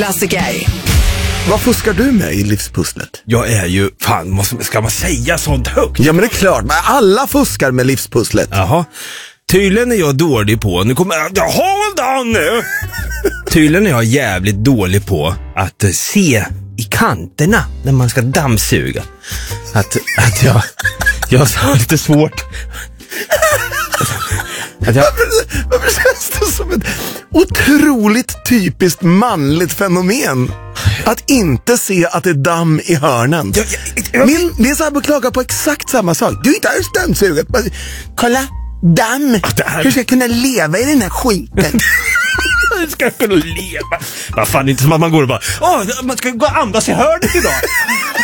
Klassiker. Vad fuskar du med i livspusslet? Jag är ju, ska man säga sånt högt? Ja, men det är klart, men alla fuskar med livspusslet. Jaha. Tydligen är jag dålig på, hold on nu! Tydligen är jag jävligt dålig på att se i kanterna när man ska dammsuga. Att jag har lite svårt. Varför känns det som ett otroligt typiskt manligt fenomen att inte se att det är damm i hörnen? Min sambo klagar på exakt samma sak. Du är inte alls dammsuget. Kolla, damm. Hur ska jag kunna leva i den här skiten? Hur ska jag kunna leva? Vad fan, inte som att man går och bara man ska gå och andas i hörnet idag.